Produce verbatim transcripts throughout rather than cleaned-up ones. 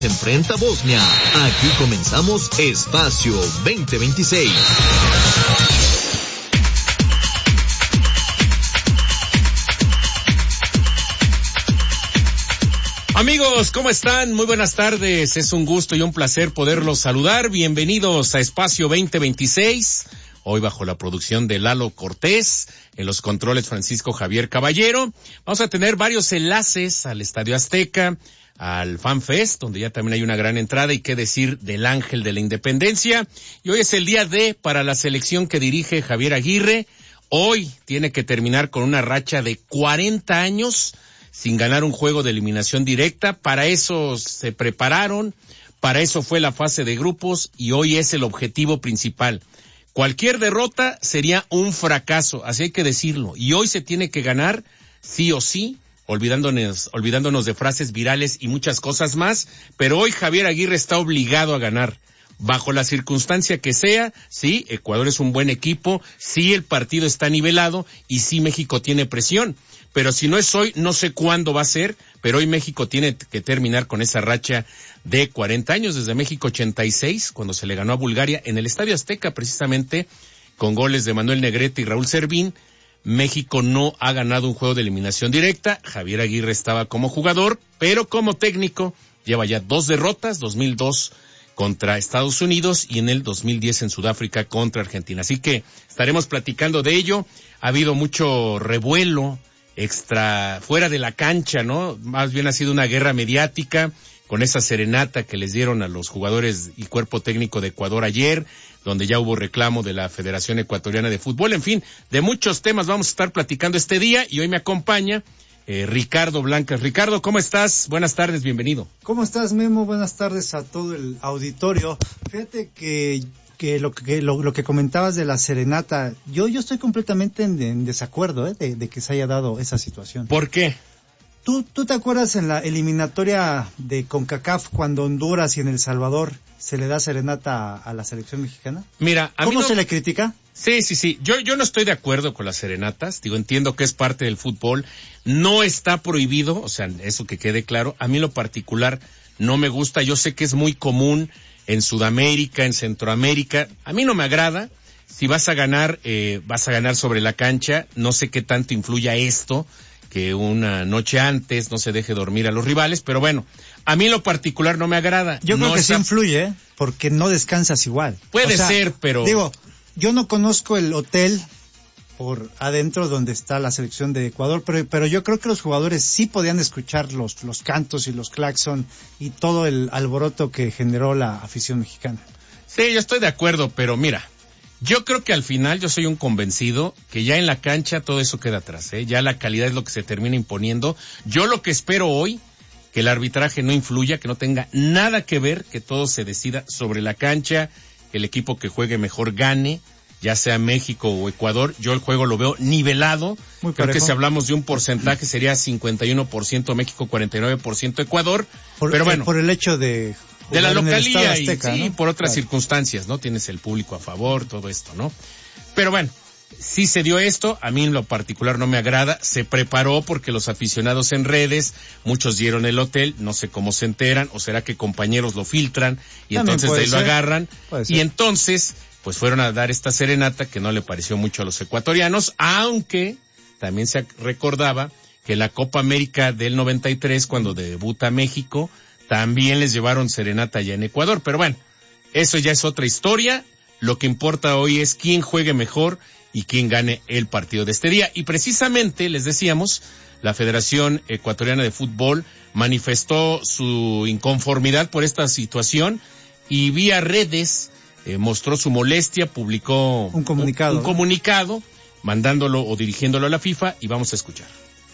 Enfrenta Bosnia. Aquí comenzamos Espacio veinte veintiséis. Amigos, ¿cómo están? Muy buenas tardes. Es un gusto y un placer poderlos saludar. Bienvenidos a Espacio veinte veintiséis. Hoy bajo la producción de Lalo Cortés, en los controles Francisco Javier Caballero. Vamos a tener varios enlaces al Estadio Azteca, al Fan Fest, donde ya también hay una gran entrada, y qué decir del Ángel de la Independencia. Y hoy es el día D para la selección que dirige Javier Aguirre. Hoy tiene que terminar con una racha de cuarenta años sin ganar un juego de eliminación directa. Para eso se prepararon, para eso fue la fase de grupos, y hoy es el objetivo principal. Cualquier derrota sería un fracaso, así hay que decirlo. Y hoy se tiene que ganar sí o sí, olvidándonos, olvidándonos de frases virales y muchas cosas más, pero hoy Javier Aguirre está obligado a ganar, bajo la circunstancia que sea. Sí, Ecuador es un buen equipo, sí el partido está nivelado y sí México tiene presión, pero si no es hoy, no sé cuándo va a ser, pero hoy México tiene que terminar con esa racha de cuarenta años, desde México ochenta y seis, cuando se le ganó a Bulgaria en el Estadio Azteca, precisamente con goles de Manuel Negrete y Raúl Servín. México no ha ganado un juego de eliminación directa. Javier Aguirre estaba como jugador, pero como técnico lleva ya dos derrotas, dos mil dos contra Estados Unidos y en el dos mil diez en Sudáfrica contra Argentina. Así que estaremos platicando de ello. Ha habido mucho revuelo extra, fuera de la cancha, ¿no? Más bien ha sido una guerra mediática con esa serenata que les dieron a los jugadores y cuerpo técnico de Ecuador ayer, donde ya hubo reclamo de la Federación Ecuatoriana de Fútbol. En fin, de muchos temas vamos a estar platicando este día, y hoy me acompaña eh, Ricardo Blancas. Ricardo, ¿cómo estás? Buenas tardes, bienvenido. ¿Cómo estás, Memo? Buenas tardes a todo el auditorio. Fíjate que que lo que lo, lo que comentabas de la serenata, yo yo estoy completamente en, en desacuerdo eh, de, de que se haya dado esa situación. ¿Por qué? ¿Tú, ¿Tú te acuerdas en la eliminatoria de CONCACAF cuando Honduras y en El Salvador se le da serenata a, a la selección mexicana? Mira, a ¿Cómo mí no... se le critica? Sí, sí, sí. Yo, yo no estoy de acuerdo con las serenatas. Digo, entiendo que es parte del fútbol. No está prohibido, o sea, eso que quede claro. A mí en lo particular no me gusta. Yo sé que es muy común en Sudamérica, en Centroamérica. A mí no me agrada. Si vas a ganar, eh, vas a ganar sobre la cancha. No sé qué tanto influya esto, que una noche antes no se deje dormir a los rivales, pero bueno, a mí en lo particular no me agrada. Yo creo no que está... sí influye, ¿eh? Porque no descansas igual. Puede o sea, ser, pero... Digo, yo no conozco el hotel por adentro donde está la selección de Ecuador, pero, pero yo creo que los jugadores sí podían escuchar los, los cantos y los claxon y todo el alboroto que generó la afición mexicana. Sí, yo estoy de acuerdo, pero mira, yo creo que al final yo soy un convencido que ya en la cancha todo eso queda atrás, ¿eh? Ya la calidad es lo que se termina imponiendo. Yo lo que espero hoy, que el arbitraje no influya, que no tenga nada que ver, que todo se decida sobre la cancha, que el equipo que juegue mejor gane, ya sea México o Ecuador. Yo el juego lo veo nivelado. Muy Creo parejo. Que si hablamos de un porcentaje sería cincuenta y uno por ciento México, cuarenta y nueve por ciento Ecuador. Por, pero bueno, por el hecho de de la localía Azteca, y sí, ¿no? por otras claro. circunstancias, ¿no? Tienes el público a favor, todo esto, ¿no? Pero bueno, sí se dio esto, a mí en lo particular no me agrada. Se preparó porque los aficionados en redes, muchos dieron el hotel, no sé cómo se enteran, o será que compañeros lo filtran y También entonces de ahí ser. lo agarran. Y entonces, pues fueron a dar esta serenata que no le pareció mucho a los ecuatorianos, aunque también se recordaba que la Copa América del noventa y tres, cuando debuta México, también les llevaron serenata allá en Ecuador. Pero bueno, eso ya es otra historia. Lo que importa hoy es quién juegue mejor y quién gane el partido de este día. Y precisamente, les decíamos, la Federación Ecuatoriana de Fútbol manifestó su inconformidad por esta situación y vía redes eh, mostró su molestia, publicó un comunicado, un, un comunicado mandándolo o dirigiéndolo a la FIFA, y vamos a escuchar.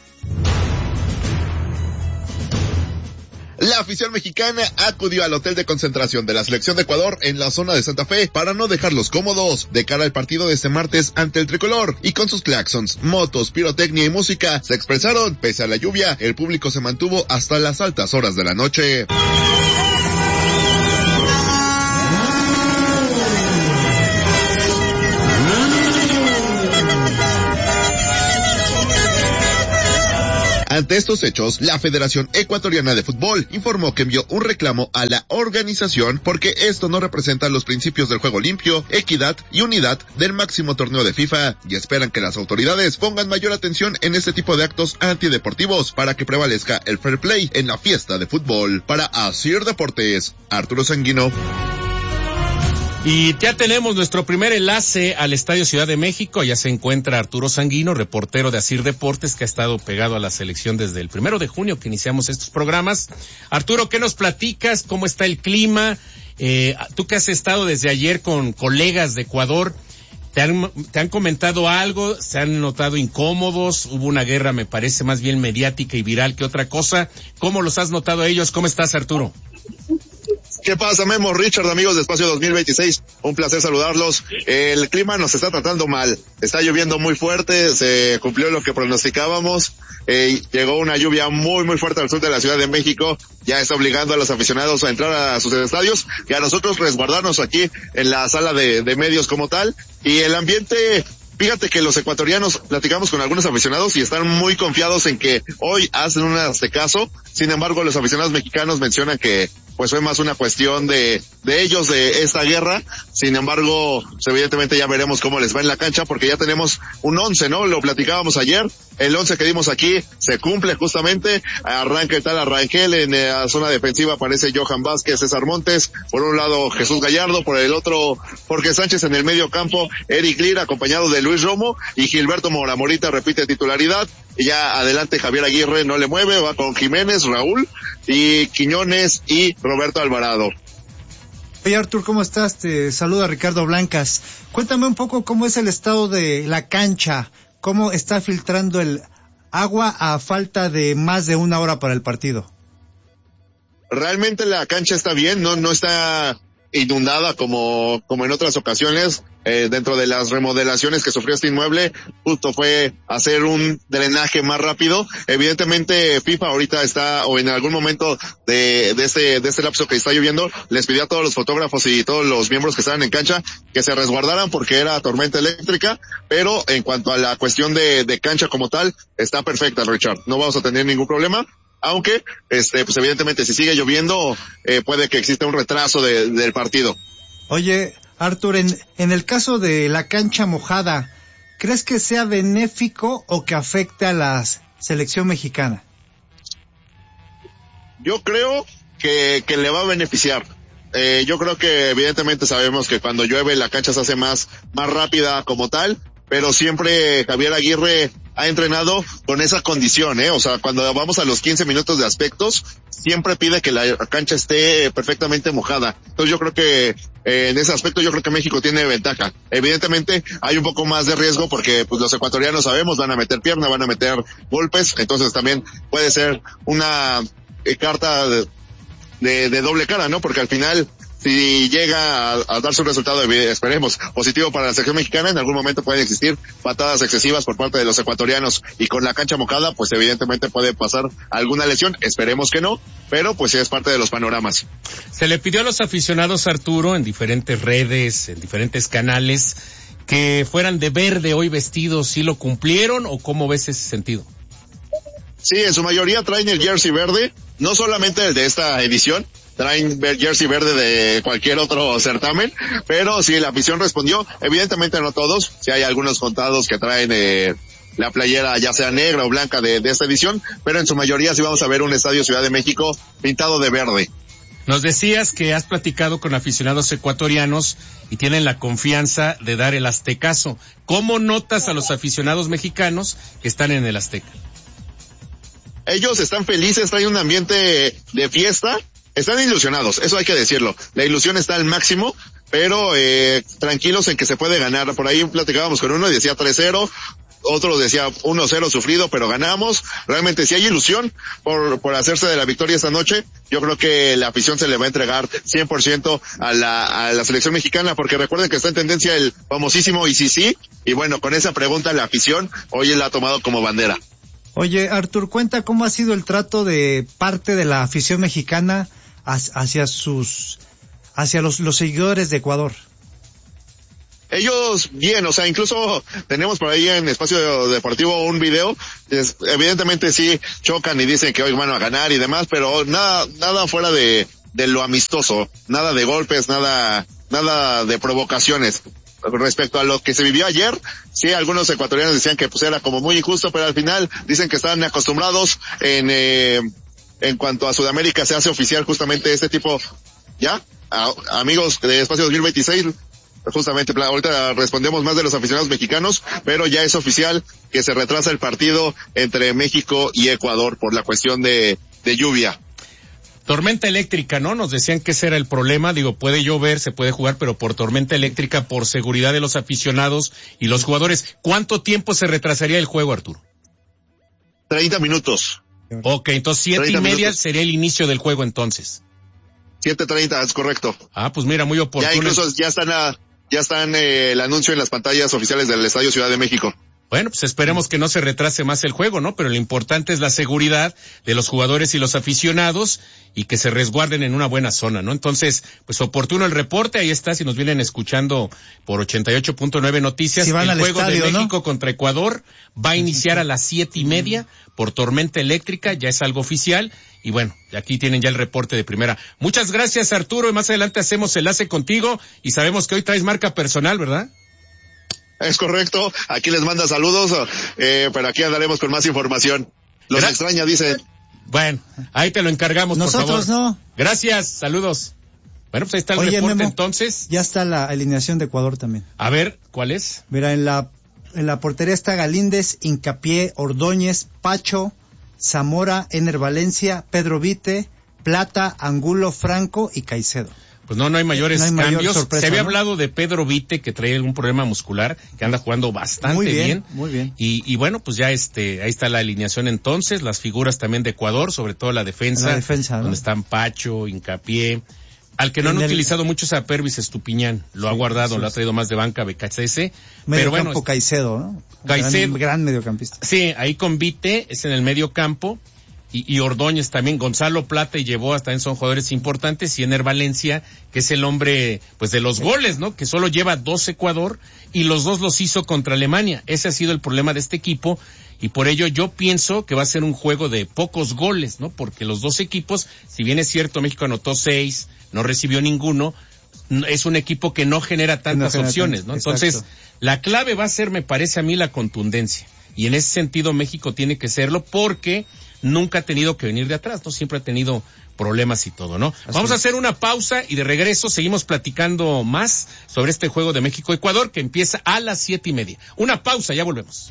La afición mexicana acudió al hotel de concentración de la selección de Ecuador en la zona de Santa Fe para no dejarlos cómodos de cara al partido de este martes ante el tricolor, y con sus claxons, motos, pirotecnia y música se expresaron. Pese a la lluvia, el público se mantuvo hasta las altas horas de la noche. Ante estos hechos, la Federación Ecuatoriana de Fútbol informó que envió un reclamo a la organización porque esto no representa los principios del juego limpio, equidad y unidad del máximo torneo de FIFA, y esperan que las autoridades pongan mayor atención en este tipo de actos antideportivos para que prevalezca el fair play en la fiesta de fútbol. Para Asir Deportes, Arturo Sanguino. Y ya tenemos nuestro primer enlace al Estadio Ciudad de México. Ya se encuentra Arturo Sanguino, reportero de Asir Deportes, que ha estado pegado a la selección desde el primero de junio que iniciamos estos programas. Arturo, ¿qué nos platicas? ¿Cómo está el clima? Eh, tú que has estado desde ayer con colegas de Ecuador, ¿te han, te han comentado algo? ¿Se han notado incómodos? Hubo una guerra, me parece, más bien mediática y viral que otra cosa. ¿Cómo los has notado a ellos? ¿Cómo estás, Arturo? ¿Qué pasa, Memo? Richard, amigos de Espacio dos mil veintiséis, un placer saludarlos. El clima nos está tratando mal, está lloviendo muy fuerte, se cumplió lo que pronosticábamos, eh, llegó una lluvia muy muy fuerte al sur de la Ciudad de México, ya está obligando a los aficionados a entrar a sus estadios y a nosotros resguardarnos aquí en la sala de, de medios como tal, y el ambiente... Fíjate que los ecuatorianos platicamos con algunos aficionados y están muy confiados en que hoy hacen un caso. Sin embargo, los aficionados mexicanos mencionan que pues fue más una cuestión de de ellos, de esta guerra. Sin embargo, pues, evidentemente ya veremos cómo les va en la cancha, porque ya tenemos un once, ¿no? Lo platicábamos ayer. El once que dimos aquí se cumple justamente. Arranca el tal Arrangel, en la zona defensiva aparece Johan Vázquez, César Montes, por un lado Jesús Gallardo, por el otro Jorge Sánchez, en el medio campo Eric Lira, acompañado de Luis Romo, y Gilberto Moramorita repite titularidad. Y ya adelante Javier Aguirre no le mueve, va con Jiménez, Raúl y Quiñones y Roberto Alvarado. Oye, Artur, ¿cómo estás? Te saluda Ricardo Blancas. Cuéntame un poco cómo es el estado de la cancha, cómo está filtrando el agua a falta de más de una hora para el partido. Realmente la cancha está bien, no no está inundada como como en otras ocasiones. Eh, dentro de las remodelaciones que sufrió este inmueble, justo fue hacer un drenaje más rápido. Evidentemente FIFA ahorita está, o en algún momento de, de este, de este lapso que está lloviendo, les pidió a todos los fotógrafos y todos los miembros que estaban en cancha que se resguardaran porque era tormenta eléctrica, pero en cuanto a la cuestión de, de cancha como tal, está perfecta, Richard. No vamos a tener ningún problema. Aunque, este, pues evidentemente si sigue lloviendo, eh, puede que exista un retraso de, del partido. Oye, Artur, en, en el caso de la cancha mojada, ¿crees que sea benéfico o que afecte a la selección mexicana? Yo creo que, que le va a beneficiar. Eh, yo creo que evidentemente sabemos que cuando llueve la cancha se hace más, más rápida como tal, pero siempre Javier Aguirre ha entrenado con esa condición, ¿eh? O sea, cuando vamos a los quince minutos de aspectos, siempre pide que la cancha esté perfectamente mojada. Entonces yo creo que eh, en ese aspecto yo creo que México tiene ventaja. Evidentemente hay un poco más de riesgo porque pues los ecuatorianos sabemos, van a meter pierna, van a meter golpes, entonces también puede ser una eh, carta de, de, de doble cara, ¿no? Porque al final, si llega a, a darse un resultado, esperemos, positivo para la selección mexicana, en algún momento pueden existir patadas excesivas por parte de los ecuatorianos, y con la cancha mojada, pues evidentemente puede pasar alguna lesión, esperemos que no, pero pues sí es parte de los panoramas. Se le pidió a los aficionados, Arturo, en diferentes redes, en diferentes canales, que fueran de verde hoy vestidos. ¿Sí lo cumplieron o cómo ves ese sentido? Sí, en su mayoría traen el jersey verde, no solamente el de esta edición, traen jersey verde de cualquier otro certamen, pero sí, la afición respondió. Evidentemente no todos, sí hay algunos contados que traen eh, la playera ya sea negra o blanca de, de esta edición, pero en su mayoría sí vamos a ver un estadio Ciudad de México pintado de verde. Nos decías que has platicado con aficionados ecuatorianos y tienen la confianza de dar el aztecaso. ¿Cómo notas a los aficionados mexicanos que están en el Azteca? Ellos están felices, traen un ambiente de fiesta. Están ilusionados, eso hay que decirlo. La ilusión está al máximo, pero eh, tranquilos en que se puede ganar. Por ahí platicábamos con uno y decía tres cero, otro decía uno cero sufrido, pero ganamos. Realmente si hay ilusión por por hacerse de la victoria esta noche, yo creo que la afición se le va a entregar cien por ciento a la a la selección mexicana, porque recuerden que está en tendencia el famosísimo y sí sí, y bueno, con esa pregunta la afición hoy la ha tomado como bandera. Oye, Artur, cuenta cómo ha sido el trato de parte de la afición mexicana hacia sus, hacia los, los seguidores de Ecuador. Ellos jugamos bien, o sea, incluso tenemos por ahí en Espacio Deportivo un video, es, evidentemente sí chocan y dicen que hoy van a ganar y demás, pero nada, nada fuera de, de lo amistoso, nada de golpes, nada, nada de provocaciones. Respecto a lo que se vivió ayer, sí, algunos ecuatorianos decían que pues era como muy injusto, pero al final dicen que están acostumbrados en, eh, en cuanto a Sudamérica se hace oficial justamente este tipo, ya, a, amigos de Espacio dos mil veintiséis, justamente ahorita respondemos más de los aficionados mexicanos, pero ya es oficial que se retrasa el partido entre México y Ecuador por la cuestión de, de lluvia. Tormenta eléctrica, ¿no? Nos decían que ese era el problema. Digo, puede llover, se puede jugar, pero por tormenta eléctrica, por seguridad de los aficionados y los jugadores. ¿Cuánto tiempo se retrasaría el juego, Arturo? Treinta minutos. Ok, entonces siete y media minutos. Sería el inicio del juego entonces. Siete treinta, es correcto. Ah, pues mira, muy oportuno. Ya incluso ya están, a, ya están eh, el anuncio en las pantallas oficiales del Estadio Ciudad de México. Bueno, pues esperemos que no se retrase más el juego, ¿no? Pero lo importante es la seguridad de los jugadores y los aficionados y que se resguarden en una buena zona, ¿no? Entonces, pues oportuno el reporte, ahí está, si nos vienen escuchando por ochenta y ocho punto nueve Noticias, si el juego estadio, de México ¿no? contra Ecuador va a iniciar a las siete y media por tormenta eléctrica, ya es algo oficial, y bueno, aquí tienen ya el reporte de primera. Muchas gracias, Arturo, y más adelante hacemos enlace contigo, y sabemos que hoy traes marca personal, ¿verdad? Es correcto, aquí les manda saludos, eh, pero aquí andaremos con más información. Los Gra- extraña, dice. Bueno, ahí te lo encargamos, Nosotros por favor. no. Gracias, saludos. Bueno, pues ahí está el Oye, reporte Memo, entonces. Ya está la alineación de Ecuador también. A ver, ¿cuál es? Mira, en la en la portería está Galíndez, Hincapié, Ordóñez, Pacho, Zamora, Ener Valencia, Pedro Vite, Plata, Angulo, Franco y Caicedo. Pues no, no hay mayores no hay mayor cambios. sorpresa, Se había ¿no? hablado de Pedro Vite, que trae algún problema muscular, que anda jugando bastante muy bien, bien. Muy bien. Y, y bueno, pues ya este, ahí está la alineación entonces, las figuras también de Ecuador, sobre todo la defensa. La defensa, ¿no? Donde están Pacho, Hincapié. Al que no En han el... utilizado mucho es a Pervis Estupiñán. Lo sí, ha guardado, sí, lo ha traído más de banca B K C S. Medio pero bueno, campo Caicedo, ¿no? Caicedo. Gran, gran mediocampista. Sí, ahí con Vite, es en el medio campo. Y, y Ordóñez también, Gonzalo Plata y Yeboa también son jugadores importantes, y Ener Valencia, que es el hombre, pues de los goles, ¿no? Que solo lleva dos Ecuador, y los dos los hizo contra Alemania. Ese ha sido el problema de este equipo, y por ello yo pienso que va a ser un juego de pocos goles, ¿no? Porque los dos equipos, si bien es cierto, México anotó seis, no recibió ninguno, es un equipo que no genera tantas no genera opciones, tanto, ¿no? Entonces, exacto. La clave va a ser, me parece a mí, la contundencia. Y en ese sentido México tiene que serlo, porque nunca ha tenido que venir de atrás, ¿no? Siempre ha tenido problemas y todo, ¿no? Así Vamos es. a hacer una pausa y de regreso seguimos platicando más sobre este juego de México-Ecuador que empieza a las siete y media. Una pausa, ya volvemos.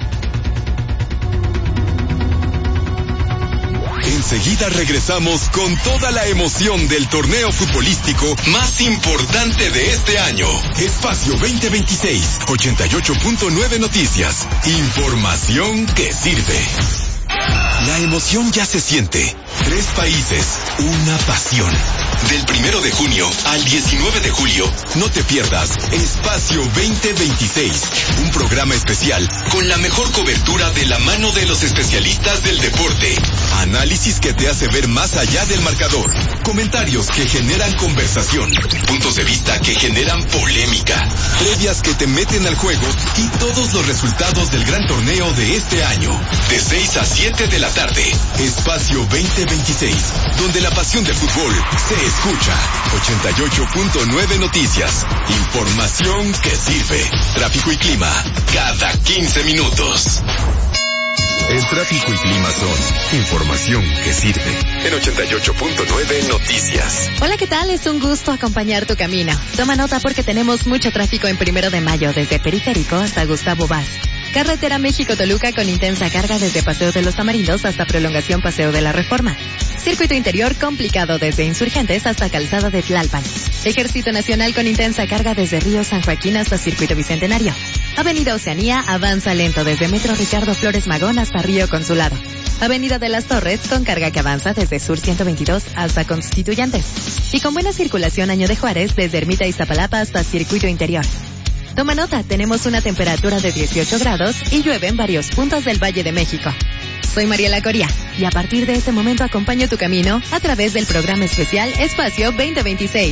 Enseguida regresamos con toda la emoción del torneo futbolístico más importante de este año. Espacio veinte veintiséis, ochenta y ocho punto nueve Noticias. Información que sirve. La emoción ya se siente. Tres países, una pasión. Del primero de junio al diecinueve de julio, no te pierdas Espacio veinte veintiséis, un programa especial con la mejor cobertura de la mano de los especialistas del deporte. Análisis que te hace ver más allá del marcador. Comentarios que generan conversación. Puntos de vista que generan polémica. Previas que te meten al juego y todos los resultados del gran torneo de este año. De seis a siete de la tarde. Espacio veinte veintiséis, donde la pasión del fútbol se escucha. ochenta y ocho punto nueve Noticias. Información que sirve. Tráfico y clima cada quince minutos. El tráfico y clima son información que sirve. En ochenta y ocho punto nueve Noticias. Hola, ¿qué tal? Es un gusto acompañar tu camino. Toma nota porque tenemos mucho tráfico en Primero de Mayo, desde Periférico hasta Gustavo Vaz. Carretera México-Toluca con intensa carga desde Paseo de los Tamarindos hasta Prolongación Paseo de la Reforma. Circuito interior complicado desde Insurgentes hasta Calzada de Tlalpan. Ejército Nacional con intensa carga desde Río San Joaquín hasta Circuito Bicentenario. Avenida Oceanía avanza lento desde Metro Ricardo Flores Magón hasta Río Consulado. Avenida de las Torres con carga que avanza desde Sur ciento veintidós hasta Constituyentes. Y con buena circulación Año de Juárez desde Ermita Iztapalapa hasta Circuito Interior. Toma nota, tenemos una temperatura de dieciocho grados y llueve en varios puntos del Valle de México. Soy Mariela Coria y a partir de este momento acompaño tu camino a través del programa especial Espacio veinte veintiséis.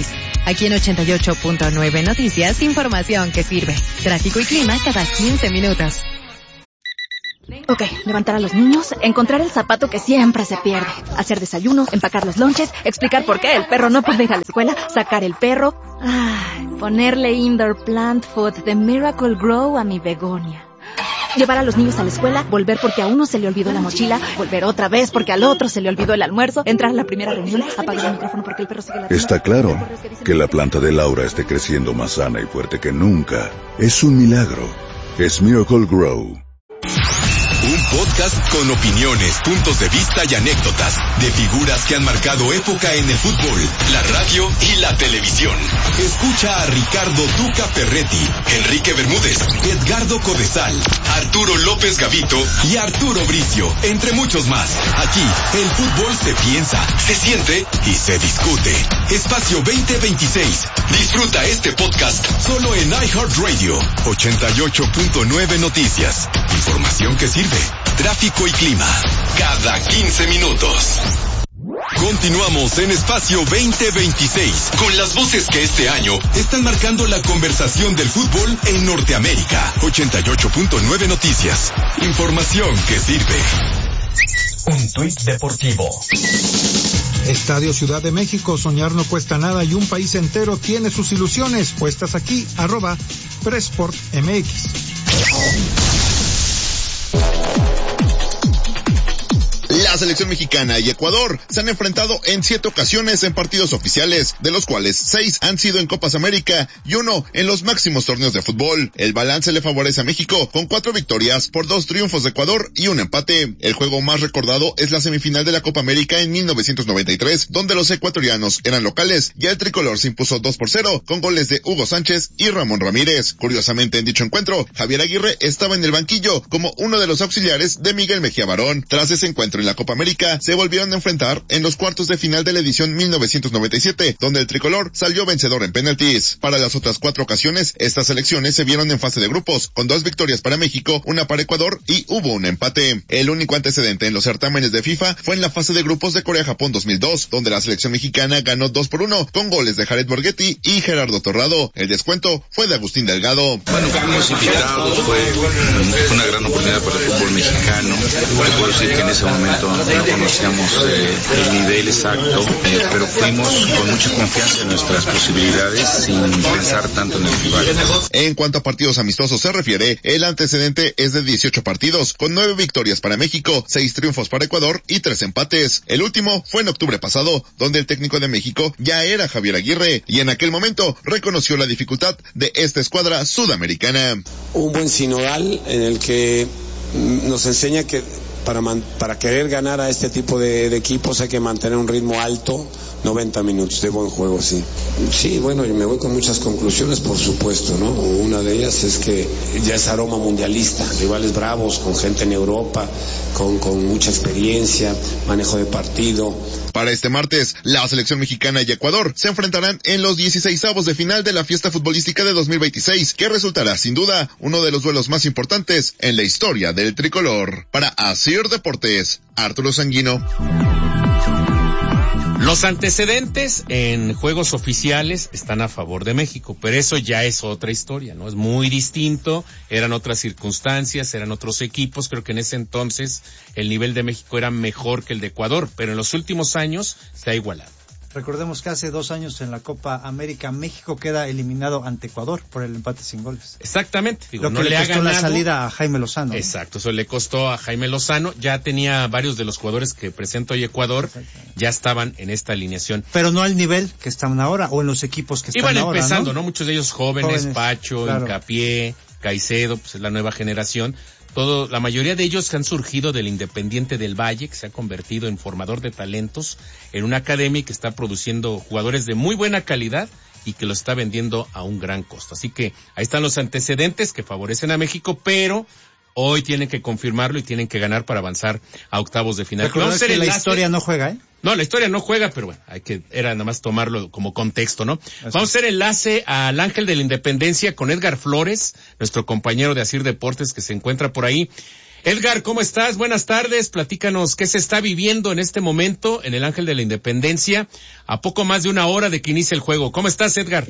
Aquí en ochenta y ocho punto nueve Noticias, información que sirve. Tráfico y clima cada quince minutos. Ok, levantar a los niños, encontrar el zapato que siempre se pierde, hacer desayuno, empacar los lonches, explicar por qué el perro no puede ir a la escuela, sacar el perro, ay, ponerle indoor plant food de Miracle Grow a mi begonia. Llevar a los niños a la escuela, volver porque a uno se le olvidó la mochila, volver otra vez porque al otro se le olvidó el almuerzo, entrar a la primera reunión, apagar el micrófono porque el perro sigue la... Está claro que la planta de Laura esté creciendo más sana y fuerte que nunca. Es un milagro. Es Miracle Grow. Un podcast con opiniones, puntos de vista y anécdotas de figuras que han marcado época en el fútbol, la radio y la televisión. Escucha a Ricardo Tuca Ferretti, Enrique Bermúdez, Edgardo Codesal, Arturo López Gavito y Arturo Bricio, entre muchos más. Aquí, el fútbol se piensa, se siente y se discute. Espacio veinte veintiséis. Disfruta este podcast solo en iHeartRadio. ochenta y ocho punto nueve Noticias. Información que sirve. Tráfico y clima. Cada quince minutos. Continuamos en Espacio veinte veintiséis con las voces que este año están marcando la conversación del fútbol en Norteamérica. ochenta y ocho punto nueve Noticias. Información que sirve. Un tuit deportivo. Estadio Ciudad de México, soñar no cuesta nada y un país entero tiene sus ilusiones puestas aquí, arroba Presport M X. La selección mexicana y Ecuador se han enfrentado en siete ocasiones en partidos oficiales, de los cuales seis han sido en Copas América y uno en los máximos torneos de fútbol. El balance le favorece a México con cuatro victorias por dos triunfos de Ecuador y un empate. El juego más recordado es la semifinal de la Copa América en mil novecientos noventa y tres, donde los ecuatorianos eran locales y el tricolor se impuso dos por cero con goles de Hugo Sánchez y Ramón Ramírez. Curiosamente, en dicho encuentro, Javier Aguirre estaba en el banquillo como uno de los auxiliares de Miguel Mejía Barón. Tras ese encuentro en la Copa América, se volvieron a enfrentar en los cuartos de final de la edición mil novecientos noventa y siete, donde el tricolor salió vencedor en penaltis. Para las otras cuatro ocasiones, estas selecciones se vieron en fase de grupos, con dos victorias para México, una para Ecuador y hubo un empate. El único antecedente en los certámenes de FIFA fue en la fase de grupos de Corea-Japón dos mil dos, donde la selección mexicana ganó dos por uno, con goles de Jared Borghetti y Gerardo Torrado. El descuento fue de Agustín Delgado. Bueno, fuimos invitados, fue, fue una gran oportunidad para el fútbol mexicano. Puedo decir que en ese momento no conocíamos eh, el nivel exacto, eh, pero fuimos con mucha confianza en nuestras posibilidades sin pensar tanto en el rival. En cuanto a partidos amistosos se refiere, el antecedente es de dieciocho partidos, con nueve victorias para México, seis triunfos para Ecuador y tres empates. El último fue en octubre pasado, donde el técnico de México ya era Javier Aguirre, y en aquel momento reconoció la dificultad de esta escuadra sudamericana. Un buen sinodal en el que nos enseña que Para, man, para querer ganar a este tipo de, de equipos hay que mantener un ritmo alto, noventa minutos de buen juego, sí. Sí, bueno, yo me voy con muchas conclusiones, por supuesto, ¿no? Una de ellas es que ya es aroma mundialista, rivales bravos, con gente en Europa, con, con mucha experiencia, manejo de partido. Para este martes, la selección mexicana y Ecuador se enfrentarán en los dieciseisavos de final de la fiesta futbolística de dos mil veintiséis, que resultará sin duda uno de los duelos más importantes en la historia del tricolor. Para Asir Deportes, Arturo Sanguino. Los antecedentes en juegos oficiales están a favor de México, pero eso ya es otra historia, ¿no? Es muy distinto, eran otras circunstancias, eran otros equipos, creo que en ese entonces el nivel de México era mejor que el de Ecuador, pero en los últimos años se ha igualado. Recordemos que hace dos años en la Copa América México queda eliminado ante Ecuador por el empate sin goles. Exactamente. Digo, Lo no que le, le ha costó ganado la salida a Jaime Lozano. Exacto, eso le costó a Jaime Lozano. Ya tenía varios de los jugadores que presenta hoy Ecuador, ya estaban en esta alineación. Pero no al nivel que están ahora o en los equipos que están Iban ahora, empezando, ¿no? ¿no? Muchos de ellos jóvenes, jóvenes Pacho, claro. Hincapié, Caicedo, pues es la nueva generación. Todo, la mayoría de ellos han surgido del Independiente del Valle, que se ha convertido en formador de talentos, en una academia que está produciendo jugadores de muy buena calidad y que lo está vendiendo a un gran costo. Así que ahí están los antecedentes que favorecen a México, pero hoy tienen que confirmarlo y tienen que ganar para avanzar a octavos de final. Vamos a que la historia no juega, ¿eh? No, la historia no juega, pero bueno, hay que, era nada más tomarlo como contexto, ¿no? Así. Vamos a hacer enlace al Ángel de la Independencia con Edgar Flores, nuestro compañero de Asir Deportes que se encuentra por ahí. Edgar, ¿cómo estás? Buenas tardes. Platícanos qué se está viviendo en este momento en el Ángel de la Independencia, a poco más de una hora de que inicie el juego. ¿Cómo estás, Edgar?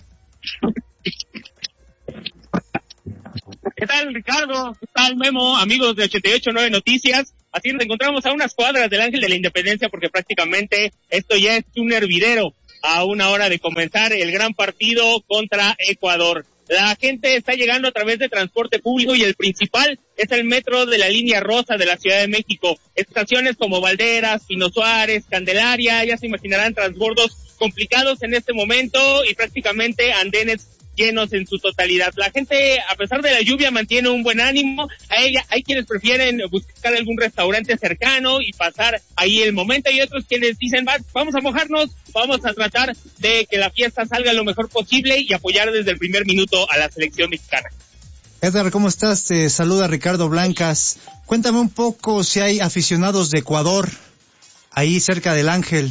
¿Qué tal, Ricardo? ¿Qué tal, Memo? Amigos de ochenta y ocho punto nueve Noticias. Así nos encontramos a unas cuadras del Ángel de la Independencia porque prácticamente esto ya es un hervidero a una hora de comenzar el gran partido contra Ecuador. La gente está llegando a través de transporte público y el principal es el metro de la línea rosa de la Ciudad de México. Estaciones como Valderas, Pino Suárez, Candelaria, ya se imaginarán transbordos complicados en este momento y prácticamente andenes llenos en su totalidad. La gente, a pesar de la lluvia, mantiene un buen ánimo. Hay, hay quienes prefieren buscar algún restaurante cercano y pasar ahí el momento. Hay otros quienes dicen, Va, vamos a mojarnos, vamos a tratar de que la fiesta salga lo mejor posible y apoyar desde el primer minuto a la selección mexicana. Edgar, ¿cómo estás? Te saluda Ricardo Blancas. Cuéntame un poco si hay aficionados de Ecuador ahí cerca del Ángel.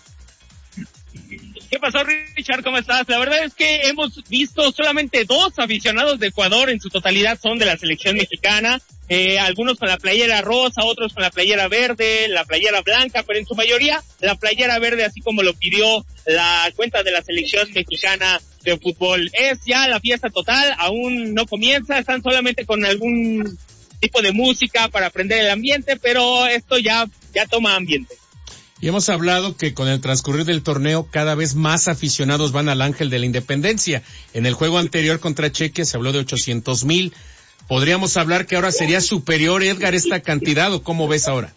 ¿Qué pasó, Richard? ¿Cómo estás? La verdad es que hemos visto solamente dos aficionados de Ecuador, en su totalidad son de la selección mexicana, eh, algunos con la playera rosa, otros con la playera verde, la playera blanca, pero en su mayoría la playera verde, así como lo pidió la cuenta de la selección mexicana de fútbol. Es ya la fiesta total, aún no comienza, están solamente con algún tipo de música para prender el ambiente, pero esto ya, ya toma ambiente. Y hemos hablado que con el transcurrir del torneo cada vez más aficionados van al Ángel de la Independencia. En el juego anterior contra Chequia se habló de ochocientos mil. ¿Podríamos hablar que ahora sería superior, Edgar, esta cantidad o cómo ves ahora?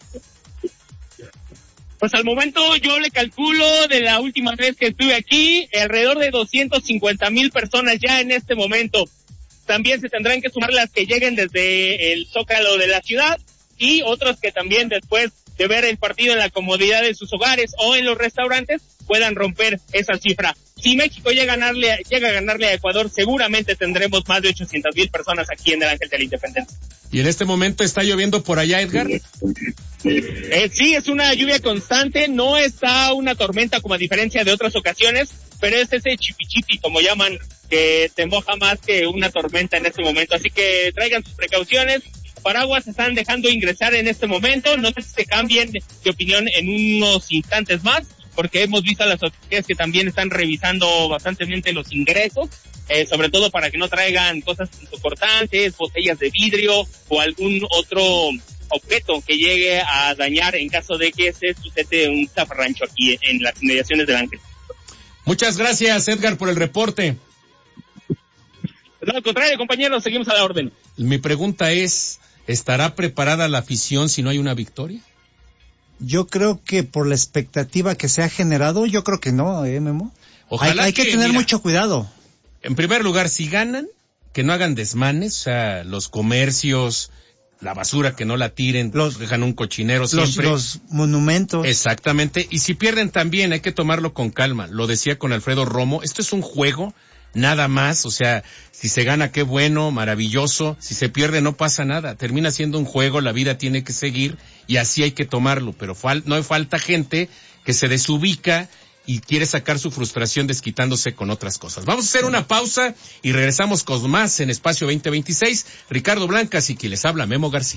Pues al momento yo le calculo de la última vez que estuve aquí, alrededor de doscientos cincuenta mil personas ya en este momento. También se tendrán que sumar las que lleguen desde el Zócalo de la ciudad y otros que también después de ver el partido en la comodidad de sus hogares o en los restaurantes puedan romper esa cifra. Si México llega a ganarle, llega a ganarle a Ecuador, seguramente tendremos más de ochocientas mil personas aquí en el Ángel de la Independencia. ¿Y en este momento está lloviendo por allá, Edgar? Eh, sí, es una lluvia constante, no está una tormenta como a diferencia de otras ocasiones, pero es ese chipichipi, como llaman, que te moja más que una tormenta en este momento. Así que traigan sus precauciones. Paraguas se están dejando ingresar en este momento, no sé si se cambien de opinión en unos instantes más, porque hemos visto a las autoridades que también están revisando bastantemente los ingresos, eh, sobre todo para que no traigan cosas importantes, botellas de vidrio o algún otro objeto que llegue a dañar en caso de que se suceda un zafarrancho aquí en las inmediaciones del Ángel. Muchas gracias, Edgar, por el reporte. No, al contrario, compañeros, seguimos a la orden. Mi pregunta es, ¿estará preparada la afición si no hay una victoria? Yo creo que por la expectativa que se ha generado, yo creo que no, ¿eh, Memo? Ojalá hay, hay que, que tener mira, mucho cuidado. En primer lugar, si ganan, que no hagan desmanes, o sea, los comercios, la basura que no la tiren, los dejan un cochinero siempre. Los, los monumentos. Exactamente, y si pierden también hay que tomarlo con calma, lo decía con Alfredo Romo, esto es un juego, nada más, o sea, si se gana qué bueno, maravilloso, si se pierde no pasa nada, termina siendo un juego, la vida tiene que seguir y así hay que tomarlo, pero fal- no hay falta gente que se desubica y quiere sacar su frustración desquitándose con otras cosas. Vamos a hacer una pausa y regresamos con más en Espacio veinte veintiséis. Ricardo Blancas y quien les habla, Memo García.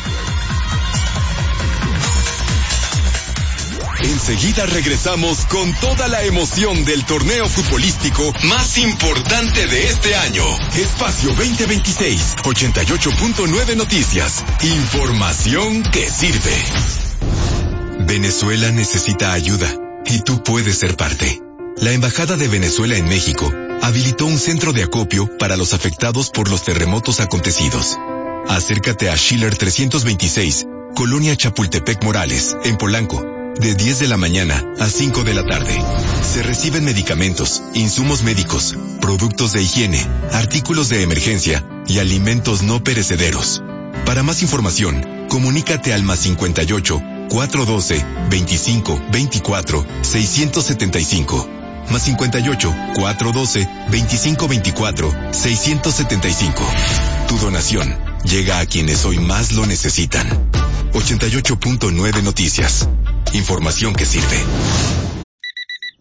Enseguida regresamos con toda la emoción del torneo futbolístico más importante de este año. Espacio veinte veintiséis, ochenta y ocho punto nueve Noticias. Información que sirve. Venezuela necesita ayuda y tú puedes ser parte. La Embajada de Venezuela en México habilitó un centro de acopio para los afectados por los terremotos acontecidos. Acércate a Schiller trescientos veintiséis, Colonia Chapultepec Morales, en Polanco, de diez de la mañana a cinco de la tarde. Se reciben medicamentos, insumos médicos, productos de higiene, artículos de emergencia y alimentos no perecederos. Para más información, comunícate al más cincuenta y ocho, cuatrocientos doce, veinticinco, veinticuatro, seiscientos setenta y cinco. Más cincuenta y ocho, cuatrocientos doce, veinticinco, veinticuatro, seiscientos setenta y cinco. Tu donación llega a quienes hoy más lo necesitan. ochenta y ocho punto nueve Noticias. Información que sirve.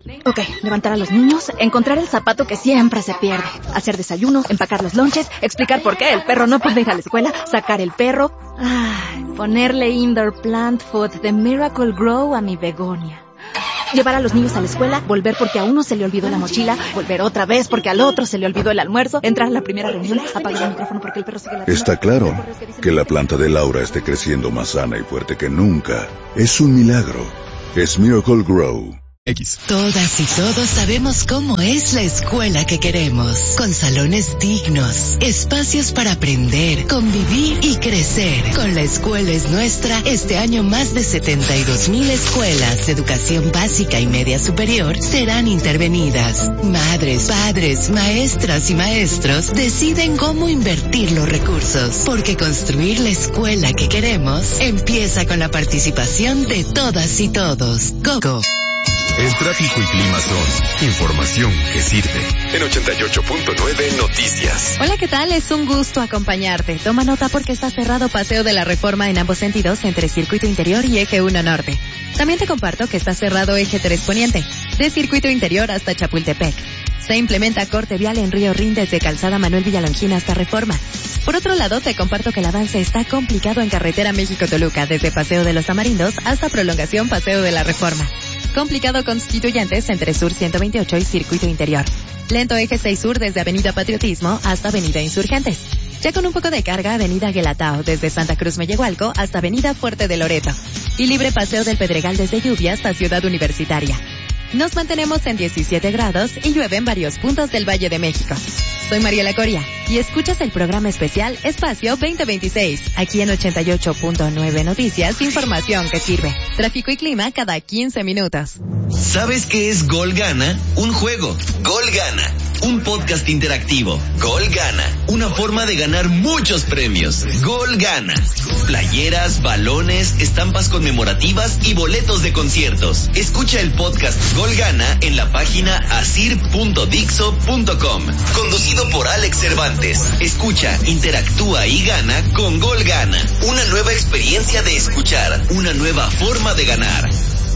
Ok, levantar a los niños, encontrar el zapato que siempre se pierde, hacer desayuno, empacar los lonches, explicar por qué el perro no puede ir a la escuela, sacar el perro, ay, ponerle indoor plant food de Miracle Grow a mi begonia. Llevar a los niños a la escuela, volver porque a uno se le olvidó la mochila, volver otra vez porque al otro se le olvidó el almuerzo, entrar a la primera reunión, apagar el micrófono porque el perro sigue ladrando. Está claro que la planta de Laura esté creciendo más sana y fuerte que nunca. Es un milagro. Es Miracle Grow. X. Todas y todos sabemos cómo es la escuela que queremos, con salones dignos, espacios para aprender, convivir y crecer. Con La Escuela es Nuestra, este año más de setenta y dos mil escuelas de educación básica y media superior serán intervenidas. Madres, padres, maestras y maestros deciden cómo invertir los recursos, porque construir la escuela que queremos empieza con la participación de todas y todos. Coco. El tráfico y clima son información que sirve. En ochenta y ocho punto nueve Noticias. Hola, ¿qué tal? Es un gusto acompañarte. Toma nota porque está cerrado Paseo de la Reforma en ambos sentidos entre Circuito Interior y Eje uno Norte. También te comparto que está cerrado Eje tres Poniente, de Circuito Interior hasta Chapultepec. Se implementa corte vial en Río Rin desde Calzada Manuel Villalongín hasta Reforma. Por otro lado, te comparto que el avance está complicado en Carretera México-Toluca desde Paseo de los Tamarindos hasta Prolongación Paseo de la Reforma. Complicado Constituyentes entre Sur ciento veintiocho y Circuito Interior. Lento Eje seis Sur desde Avenida Patriotismo hasta Avenida Insurgentes. Ya con un poco de carga, Avenida Guelatao desde Santa Cruz Mellehualco hasta Avenida Fuerte de Loreto. Y libre paseo del Pedregal desde Lluvia hasta Ciudad Universitaria. Nos mantenemos en diecisiete grados y llueve en varios puntos del Valle de México. Soy Mariela Coria y escuchas el programa especial Espacio veinte veintiséis, aquí en ochenta y ocho punto nueve Noticias, información que sirve. Tráfico y clima cada quince minutos. ¿Sabes qué es Gol Gana? Un juego. Gol Gana. Un podcast interactivo. Gol Gana. Una forma de ganar muchos premios. Gol Gana. Playeras, balones, estampas conmemorativas y boletos de conciertos. Escucha el podcast Gol Gana en la página asir punto dixo punto com. Conducido por Alex Cervantes. Escucha, interactúa y gana con Gol Gana. Una nueva experiencia de escuchar. Una nueva forma de ganar.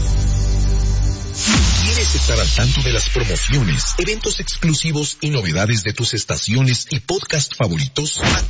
¿Quieres estar al tanto de las promociones, eventos exclusivos y novedades de tus estaciones y podcast favoritos?